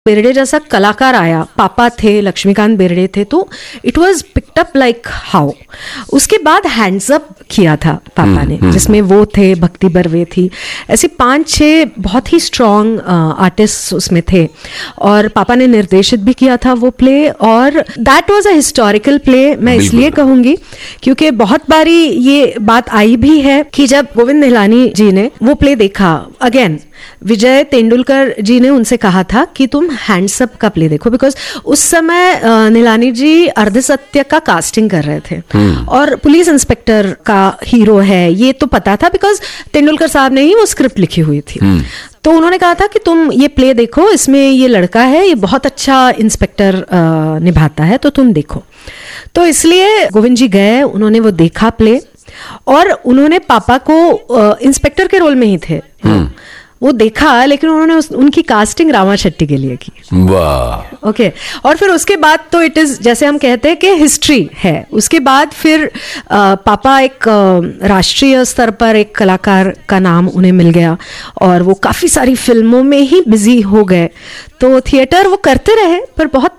बेर्डे जैसा कलाकार आया, पापा थे, लक्ष्मीकांत बेर्डे थे, तो it was picked up like how. उसके बाद हैंड्स अप किया था पापा ने, जिसमें वो थे, भक्ति बर्वे थी, ऐसे 5-6 बहुत ही स्ट्रॉन्ग आर्टिस्ट उसमें थे। और पापा ने निर्देशित भी किया था वो प्ले, और that was a historical play. मैं इसलिए कहूंगी क्योंकि बहुत बारी ये बात आई भी है कि जब गोविंद निहलानी जी ने वो प्ले देखा, अगेन विजय तेंदुलकर जी ने उनसे कहा था कि तुम हैंड्स अप का प्ले देखो, बिकॉज उस समय निहलानी जी अर्धसत्य का कास्टिंग कर रहे थे और पुलिस इंस्पेक्टर का हीरो है ये तो पता था, बिकॉज तेंदुलकर साहब ने ही वो स्क्रिप्ट लिखी हुई थी। तो उन्होंने कहा था कि तुम ये प्ले देखो, इसमें ये लड़का है, ये बहुत अच्छा इंस्पेक्टर निभाता है, तो तुम देखो। तो इसलिए गोविंद जी गए, उन्होंने वो देखा प्ले, और उन्होंने पापा को इंस्पेक्टर के रोल में ही थे, वो देखा, लेकिन उन्होंने उनकी कास्टिंग रामा शेट्टी के लिए की। वाह। ओके। और फिर उसके बाद तो इट इज, जैसे हम कहते हैं कि हिस्ट्री है। उसके बाद फिर पापा एक राष्ट्रीय स्तर पर एक कलाकार का नाम उन्हें मिल गया, और वो काफी सारी फिल्मों में ही बिजी हो गए। तो थिएटर वो करते रहे, पर बहुत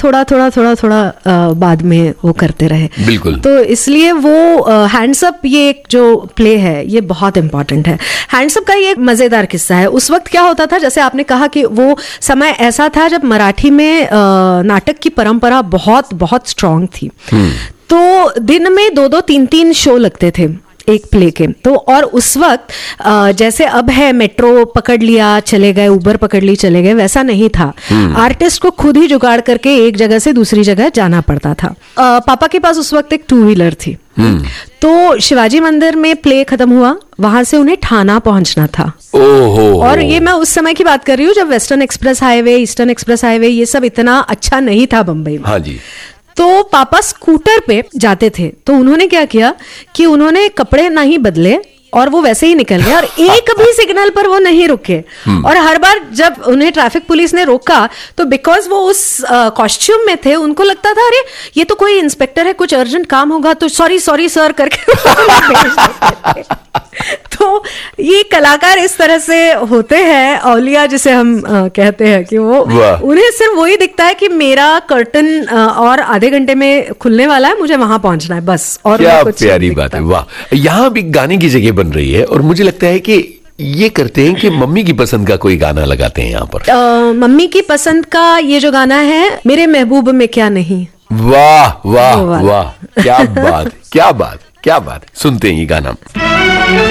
थोड़ा बाद में वो करते रहे। बिल्कुल। तो इसलिए वो हैंड्स अप, ये एक जो प्ले है, ये बहुत इंपॉर्टेंट है। हैंड्स अप का ये एक मजेदार किस्सा है। उस वक्त क्या होता था, जैसे आपने कहा कि वो समय ऐसा था जब मराठी में नाटक की परंपरा बहुत बहुत स्ट्रांग थी। तो दिन में 2-2, 3-3 शो लगते थे एक प्ले के। तो और उस वक्त जैसे अब है मेट्रो पकड़ लिया चले गए, उबर पकड़ ली चले गए, वैसा नहीं था। आर्टिस्ट को खुद ही जुगाड़ करके एक जगह से दूसरी जगह जाना पड़ता था। पापा के पास उस वक्त एक 2-व्हीलर थी। तो शिवाजी मंदिर में प्ले खत्म हुआ, वहां से उन्हें ठाना पहुंचना था। और ये मैं उस समय की बात कर रही हूँ जब western express highway, eastern express highway, ये सब इतना अच्छा नहीं था बम्बई में। हाँ जी। तो पापा स्कूटर पे जाते थे, तो उन्होंने क्या किया कि उन्होंने कपड़े नहीं बदले और वो वैसे ही निकल गए, और एक भी सिग्नल पर वो नहीं रुके। और हर बार जब उन्हें ट्रैफिक पुलिस ने रोका, तो बिकॉज वो उस कॉस्ट्यूम में थे, उनको लगता था अरे ये तो कोई इंस्पेक्टर है, कुछ अर्जेंट काम होगा, तो सॉरी सर करके भेज देते थे। तो ये कलाकार इस तरह से होते हैं, औलिया जिसे हम कहते हैं, कि वो उन्हें सिर्फ वही दिखता है कि मेरा कर्टन और आधे घंटे में खुलने वाला है, मुझे वहां पहुंचना है, बस। और क्या प्यारी बात है। वाह। यहाँ भी गाने की जगह बन रही है, और मुझे लगता है कि ये करते हैं कि मम्मी की पसंद का कोई गाना लगाते हैं यहाँ पर। मम्मी की पसंद का ये जो गाना है, मेरे महबूब में क्या नहीं। वाह वाह वाह, क्या बात, क्या बात, क्या बात। सुनते हैं ये गाना।